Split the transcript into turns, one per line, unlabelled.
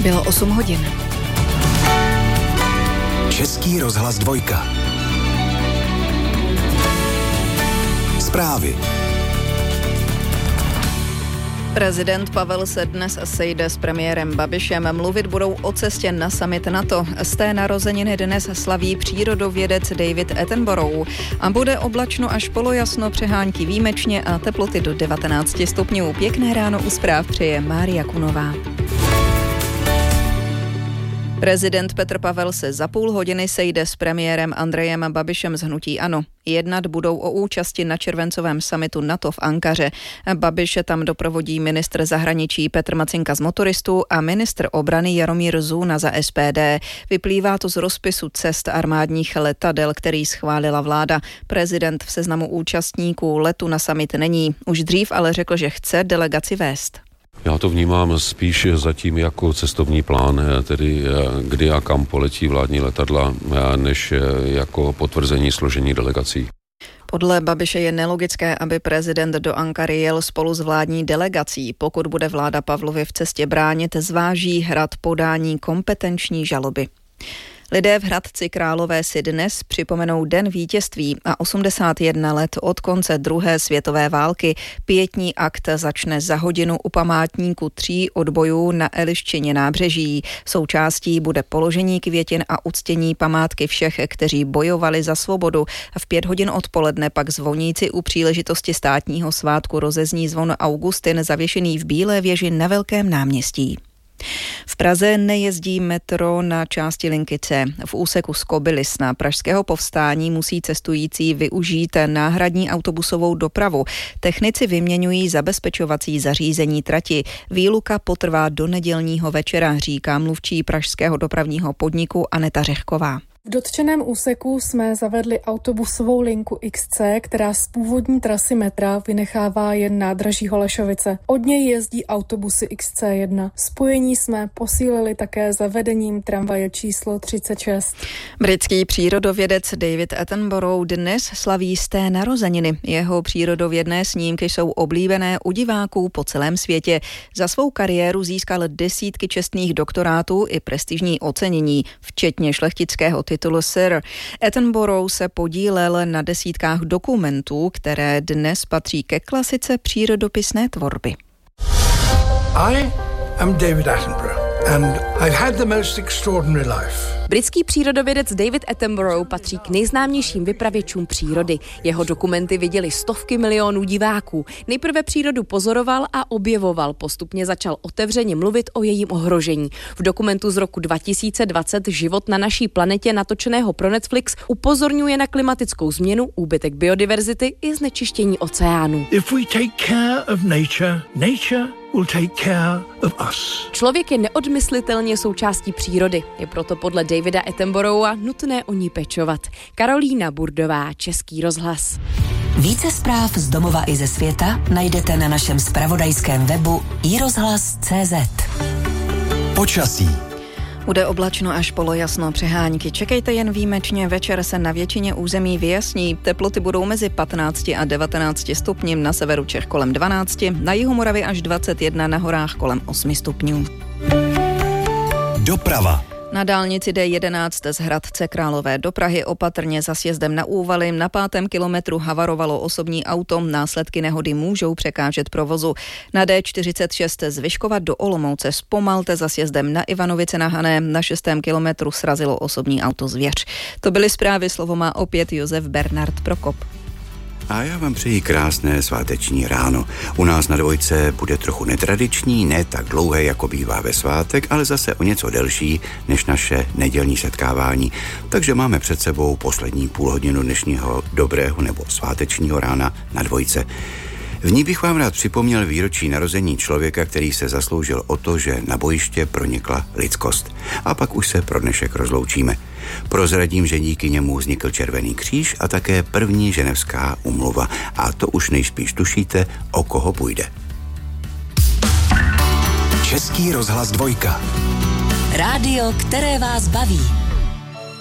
Bylo 8 hodin.
Český rozhlas 2. Zprávy.
Prezident Pavel se dnes sejde s premiérem Babišem. Mluvit budou o cestě na summit NATO. Z té narozeniny dnes slaví přírodovědec David Attenborough. A bude oblačno až polojasno, přehánky výjimečně a teploty do 19 stupňů. Pěkné ráno u zpráv přeje Mária Kunová. Prezident Petr Pavel se za půl hodiny sejde s premiérem Andrejem Babišem z hnutí ANO. Jednat budou o účasti na červencovém summitu NATO v Ankaře. Babiše tam doprovodí ministr zahraničí Petr Macinka z Motoristů a ministr obrany Jaromír Zůna za SPD. Vyplývá to z rozpisu cest armádních letadel, který schválila vláda. Prezident v seznamu účastníků letu na summit není. Už dřív ale řekl, že chce delegaci vést.
Já to vnímám spíš zatím jako cestovní plán, tedy kdy a kam poletí vládní letadla, než jako potvrzení složení delegací.
Podle Babiše je nelogické, aby prezident do Ankary jel spolu s vládní delegací. Pokud bude vláda Pavlově v cestě bránit, zváží Hrad podání kompetenční žaloby. Lidé v Hradci Králové si dnes připomenou Den vítězství a 81 let od konce druhé světové války. Pietní akt začne za hodinu u památníku 3 odbojů na Eliščině nábřeží. Součástí bude položení květin a uctění památky všech, kteří bojovali za svobodu. V 5 hodin odpoledne pak zvoníci u příležitosti státního svátku rozezní zvon Augustin zavěšený v Bílé věži na Velkém náměstí. V Praze nejezdí metro na části linky C. V úseku z Kobylis na Pražského povstání musí cestující využít náhradní autobusovou dopravu. Technici vyměňují zabezpečovací zařízení trati. Výluka potrvá do nedělního večera, říká mluvčí pražského dopravního podniku Aneta Řehková.
V dotčeném úseku jsme zavedli autobusovou linku XC, která z původní trasy metra vynechává jen nádraží Holešovice. Od něj jezdí autobusy XC1. Spojení jsme posílili také zavedením tramvaje číslo 36.
Britský přírodovědec David Attenborough dnes slaví sté narozeniny. Jeho přírodovědné snímky jsou oblíbené u diváků po celém světě. Za svou kariéru získal desítky čestných doktorátů i prestižní ocenění, včetně šlechtického titulu Sir. Attenborough se podílel na desítkách dokumentů, které dnes patří ke klasice přírodopisné tvorby.
I am David Attenborough and I've had the most extraordinary life.
Britský přírodovědec David Attenborough patří k nejznámějším vypravěčům přírody. Jeho dokumenty viděli stovky milionů diváků. Nejprve přírodu pozoroval a objevoval, postupně začal otevřeně mluvit o jejím ohrožení. V dokumentu z roku 2020 Život na naší planetě, natočeného pro Netflix, upozorňuje na klimatickou změnu, úbytek biodiverzity i znečištění oceánů.
If we take care of nature, nature will take care of us.
Člověk je neodmyslitelně součástí přírody. Je proto podle Davida Attenborougha nutné o ní pečovat. Karolína Burdová, Český rozhlas.
Více zpráv z domova i ze světa najdete na našem zpravodajském webu iRozhlas.cz.
Počasí.
Bude oblačno až polojasno, přehánky. Čekejte jen výjimečně, večer se na většině území vyjasní. Teploty budou mezi 15 a 19 stupni, na severu Čech kolem 12, na jihu Moravy až 21, na horách kolem 8 stupňů.
Doprava.
Na dálnici D11 z Hradce Králové do Prahy opatrně za sjezdem na Úvaly. Na 5. kilometru havarovalo osobní auto, následky nehody můžou překážet provozu. Na D46 z Vyškova do Olomouce zpomalte za sjezdem na Ivanovice na Hané. Na 6. kilometru srazilo osobní auto Zvěř. To byly zprávy, slovo má opět Josef Bernard Prokop.
A já vám přeji krásné sváteční ráno. U nás na dvojce bude trochu netradiční, ne tak dlouhé, jako bývá ve svátek, ale zase o něco delší než naše nedělní setkávání. Takže máme před sebou poslední půlhodinu dnešního dobrého nebo svátečního rána na dvojce. V ní bych vám rád připomněl výročí narození člověka, který se zasloužil o to, že na bojiště pronikla lidskost. A pak už se pro dnešek rozloučíme. Prozradím, že díky němu vznikl Červený kříž a také první ženevská úmluva. A to už nejspíš tušíte, o koho půjde.
Český rozhlas 2.
Rádio, které vás baví.